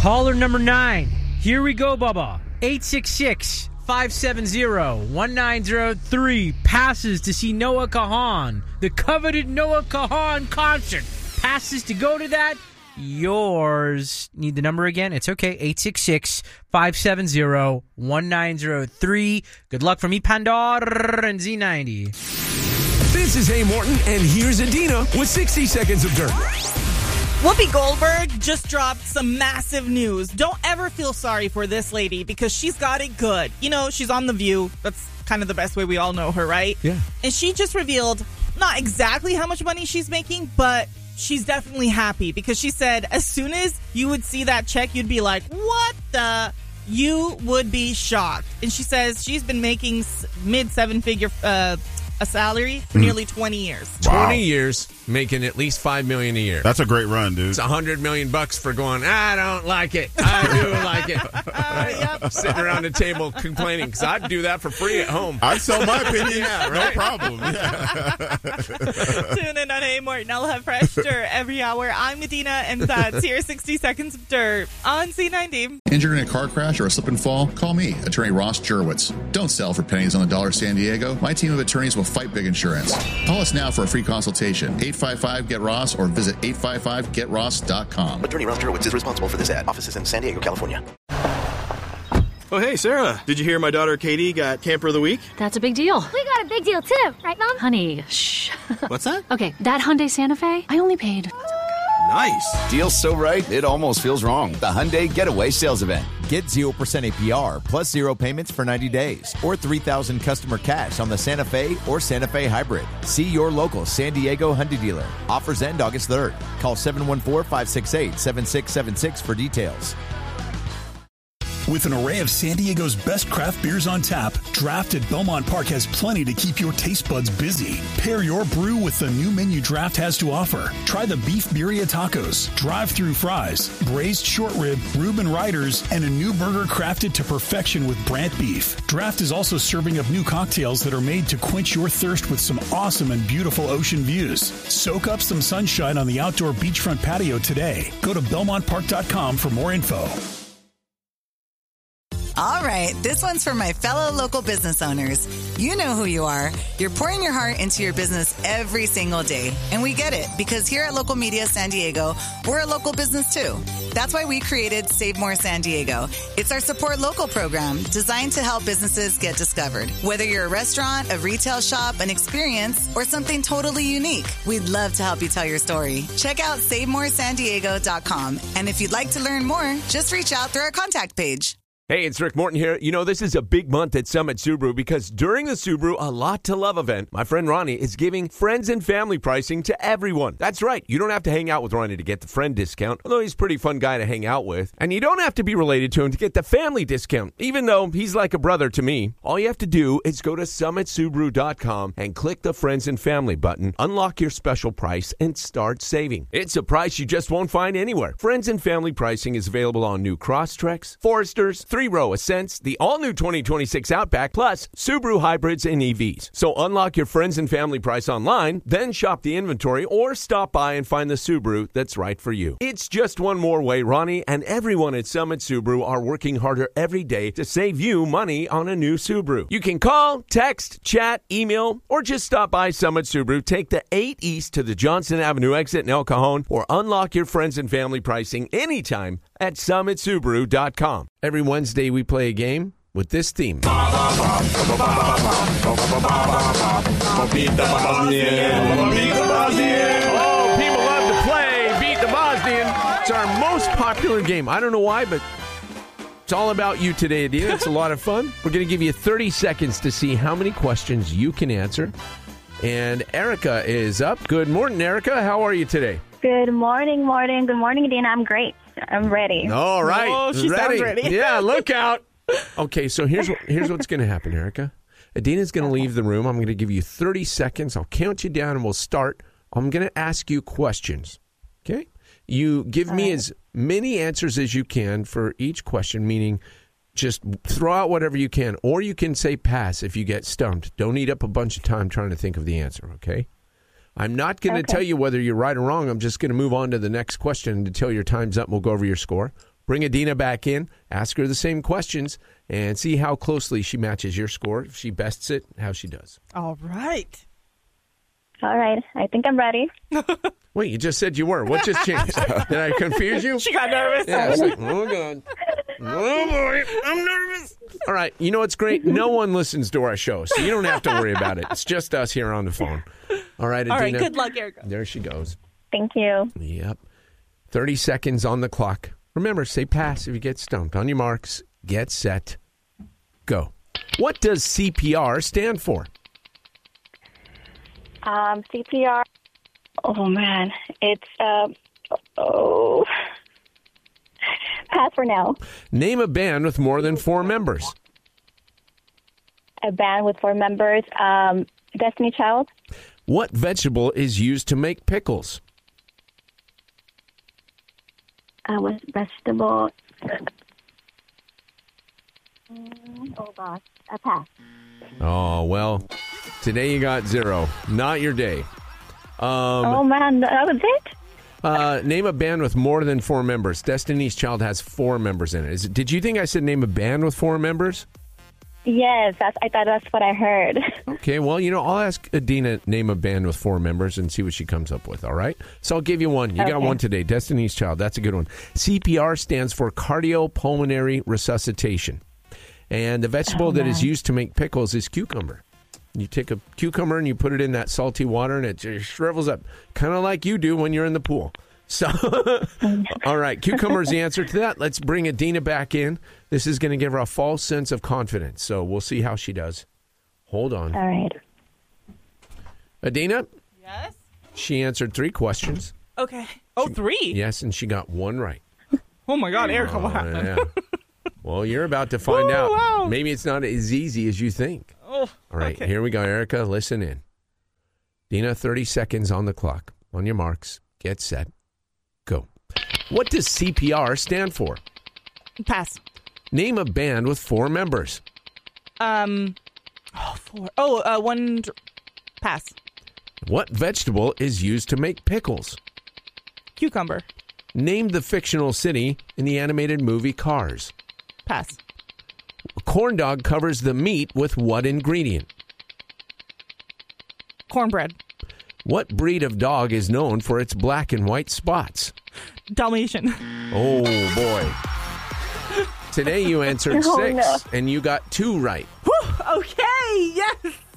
Caller number 9. Here we go, Bubba. 866-570-1903. Passes to see Noah Kahan. The coveted Noah Kahan concert. Passes to go to that. Yours. Need the number again? It's okay. 866-570-1903. Good luck from me, Pandora and Z90. This is A. Morton, and here's Adina with 60 Seconds of Dirt. Whoopi Goldberg just dropped some massive news. Don't ever feel sorry for this lady because she's got it good. You know, she's on The View. That's kind of the best way we all know her, right? Yeah. And she just revealed not exactly how much money she's making, but she's definitely happy because she said as soon as you would see that check, you'd be like, what the? You would be shocked. And she says she's been making mid-seven-figure a salary for nearly 20 years. Wow. 20 years, making at least $5 million a year. That's a great run, dude. It's $100 million for going, I don't like it. I do like it. Yep. Sitting around the table complaining, because I'd do that for free at home. I'd sell my opinion. Yeah, No right? problem. Yeah. Tune in on A. Morton. I'll have fresh dirt every hour. I'm Medina, and that's your 60 Seconds of Dirt on C90. Injured in a car crash or a slip and fall? Call me, Attorney Ross Jurwitz. Don't sell for pennies on the dollar, San Diego. My team of attorneys will fight big insurance. Call us now for a free consultation. 855-GET-ROSS or visit 855getross.com. Attorney Ross Jurwitz is responsible for this ad. Offices in San Diego, California. Oh, hey, Sarah. Did you hear my daughter Katie got Camper of the Week? That's a big deal. We got a big deal, too. Right, Mom? Honey, shh. What's that? Okay, that Hyundai Santa Fe, I only paid. Nice. Deal's so right, it almost feels wrong. The Hyundai Getaway Sales Event. Get 0% APR plus 0 payments for 90 days or $3,000 customer cash on the Santa Fe or Santa Fe Hybrid. See your local San Diego Hyundai dealer. Offers end August 3rd. Call 714-568-7676 for details. With an array of San Diego's best craft beers on tap, Draft at Belmont Park has plenty to keep your taste buds busy. Pair your brew with the new menu Draft has to offer. Try the beef birria tacos, drive-through fries, braised short rib, Reuben Riders, and a new burger crafted to perfection with Brandt beef. Draft is also serving up new cocktails that are made to quench your thirst with some awesome and beautiful ocean views. Soak up some sunshine on the outdoor beachfront patio today. Go to BelmontPark.com for more info. All right, this one's for my fellow local business owners. You know who you are. You're pouring your heart into your business every single day. And we get it, because here at Local Media San Diego, we're a local business too. That's why we created Save More San Diego. It's our support local program designed to help businesses get discovered. Whether you're a restaurant, a retail shop, an experience, or something totally unique, we'd love to help you tell your story. Check out SaveMoreSanDiego.com. And if you'd like to learn more, just reach out through our contact page. Hey, it's Rick Morton here. You know, this is a big month at Summit Subaru because during the Subaru A Lot to Love event, my friend Ronnie is giving friends and family pricing to everyone. That's right. You don't have to hang out with Ronnie to get the friend discount, although he's a pretty fun guy to hang out with. And you don't have to be related to him to get the family discount, even though he's like a brother to me. All you have to do is go to SummitSubaru.com and click the Friends and Family button, unlock your special price, and start saving. It's a price you just won't find anywhere. Friends and Family pricing is available on new Crosstreks, Foresters, three-row Ascents, the all-new 2026 Outback, plus Subaru hybrids and EVs. So unlock your friends and family price online, then shop the inventory, or stop by and find the Subaru that's right for you. It's just one more way Ronnie and everyone at Summit Subaru are working harder every day to save you money on a new Subaru. You can call, text, chat, email, or just stop by Summit Subaru. Take the 8 East to the Johnson Avenue exit in El Cajon, or unlock your friends and family pricing anytime at SummitSubaru.com. Every Wednesday we play a game with this theme. Beat the Bosnian. Oh, people love to play Beat the Bosnian. It's our most popular game. I don't know why, but it's all about you today, Adina. It's a lot of fun. We're going to give you 30 seconds to see how many questions you can answer. And Erica is up. Good morning, Erica. How are you today? Good morning, Morton. Good morning, Adina. I'm great. I'm ready. All right. Oh, she sounds ready. Yeah, look out. Okay, so here's what's going to happen, Erica. Adina's going to leave the room. I'm going to give you 30 seconds. I'll count you down, and we'll start. I'm going to ask you questions, okay? You give me as many answers as you can for each question, meaning just throw out whatever you can, or you can say pass if you get stumped. Don't eat up a bunch of time trying to think of the answer, okay? I'm not going to tell you whether you're right or wrong. I'm just going to move on to the next question until your time's up, and we'll go over your score. bring Adina back in, ask her the same questions, and see how closely she matches your score. If she bests it, how she does. All right. All right. I think I'm ready. Wait, you just said you were. What just changed? Did I confuse you? She got nervous. Yeah, it's like, oh, God. Oh, boy, I'm nervous. All right, you know what's great? No one listens to our show, so you don't have to worry about it. It's just us here on the phone. All right, Adina. All right, good luck, Erica. There she goes. Thank you. Yep. 30 seconds on the clock. Remember, say pass if you get stumped. On your marks, get set, go. What does CPR stand for? CPR. Oh, man. It's, pass for now. Name a band with more than 4 members. A band with 4 members. Destiny Child. What vegetable is used to make pickles? What vegetable? Oh, gosh. A pass. Oh, well, today you got 0. Not your day. Oh, man. That was it? Name a band with more than 4 members. Destiny's Child has 4 members in it. Did you think I said name a band with 4 members? Yes, I thought that's what I heard. Okay, well, I'll ask Adina name a band with 4 members and see what she comes up with, all right? So I'll give you one. You got one today. Destiny's Child. That's a good one. CPR stands for cardiopulmonary resuscitation. And the vegetable that is used to make pickles is cucumber. You take a cucumber and you put it in that salty water and it just shrivels up, kind of like you do when you're in the pool. So, all right, cucumber is the answer to that. Let's bring Adina back in. This is going to give her a false sense of confidence. So we'll see how she does. Hold on. All right. Adina? Yes? She answered 3 questions. Okay. Oh, 3? Yes, and she got 1 right. Oh, my God, Erica, what happened? Yeah. Well, you're about to find out. Wow. Maybe it's not as easy as you think. Oh, all right, okay. Here we go, Erica. Listen in. Dina, 30 seconds on the clock. On your marks, get set, go. What does CPR stand for? Pass. Name a band with 4 members. 4. Oh, 1. Pass. What vegetable is used to make pickles? Cucumber. Name the fictional city in the animated movie Cars. Pass. A corn dog covers the meat with what ingredient? Cornbread. What breed of dog is known for its black and white spots? Dalmatian. Oh, boy. Today you answered 6, and you got 2 right. Whew, okay, yes.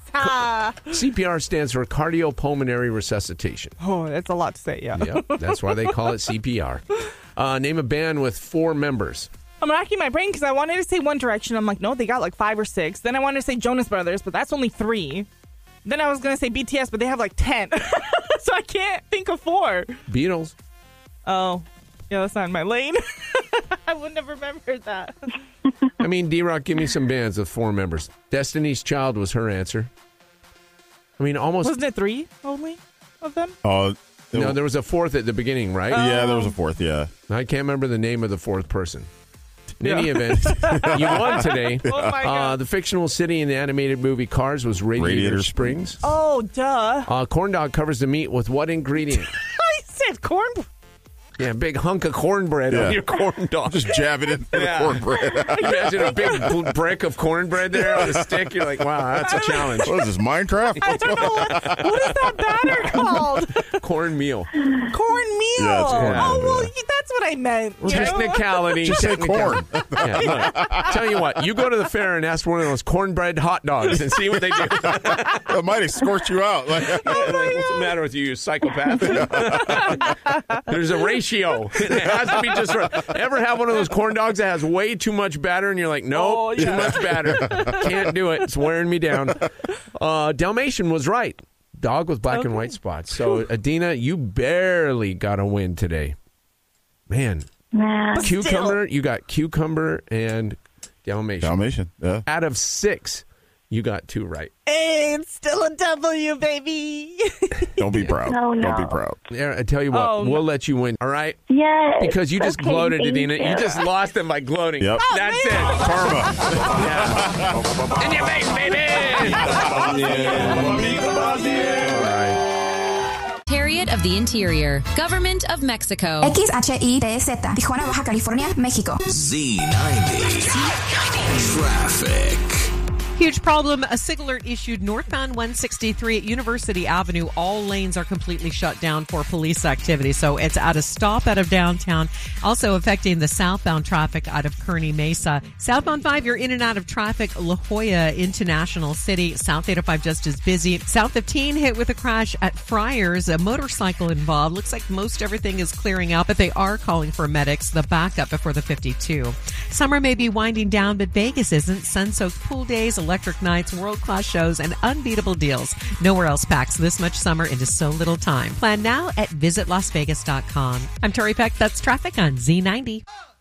CPR stands for cardiopulmonary resuscitation. Oh, that's a lot to say, yeah. Yep, that's why they call it CPR. Name a band with 4 members. I'm racking my brain because I wanted to say One Direction. I'm like, no, they got like 5 or 6. Then I wanted to say Jonas Brothers, but that's only 3. Then I was going to say BTS, but they have like 10. So I can't think of 4. Beatles. Oh, yeah, that's not in my lane. I wouldn't have remembered that. I mean, D-Rock, give me some bands with 4 members. Destiny's Child was her answer. I mean, almost... Wasn't it 3 only of them? No, there was a 4th at the beginning, right? Yeah, there was a 4th, yeah. I can't remember the name of the 4th person. In any event, you won today. Oh, my God. The fictional city in the animated movie Cars was Radiator Springs. Oh, duh. Corn dog covers the meat with what ingredient? I said corn. Yeah, big hunk of cornbread on your corn dog. Just jab it in the cornbread. Imagine a big brick of cornbread there on a stick. You're like, wow, that's a challenge. What is this, Minecraft? I don't know. What is that batter called? Cornmeal. Cornmeal. Yeah, it's corn. Oh, well, that's what I meant. Technicality. Just say corn. Yeah, look, tell you what, you go to the fair and ask one of those cornbread hot dogs and see what they do. It might escort you out. What's the matter with you psychopath? There's a ratio. It has to be just right. Ever have one of those corn dogs that has way too much batter and you're like, nope, too much batter. Can't do it. It's wearing me down. Dalmatian was right. Dog with black and white spots. So, Adina, you barely got a win today. Man. Cucumber, you got cucumber and Dalmatian. Dalmatian, yeah. Out of 6, you got 2 right. Hey, it's still a W, baby. Don't be proud. Oh, no. Don't be proud. I tell you what, we'll let you win, all right? Yes. Because you just gloated, thank Adina. You just lost them by gloating. Yep. Oh, That's it. Karma. Yeah. In your face, baby! All right. Harriet, of the Interior, Government of Mexico. XHITZ, Tijuana, Baja California, Mexico. Z90. Traffic. Huge problem. A SIG alert issued northbound 163 at University Avenue. All lanes are completely shut down for police activity. So it's at a stop out of downtown. Also affecting the southbound traffic out of Kearney Mesa. Southbound 5, you're in and out of traffic. La Jolla into National City. South 805 just as busy. South 15 hit with a crash at Friars. A motorcycle involved. Looks like most everything is clearing out, but they are calling for medics. The backup before the 52. Summer may be winding down, but Vegas isn't. Sun-soaked pool days, electric nights, world-class shows, and unbeatable deals. Nowhere else packs this much summer into so little time. Plan now at visitlasvegas.com. I'm Tori Peck. That's traffic on Z90.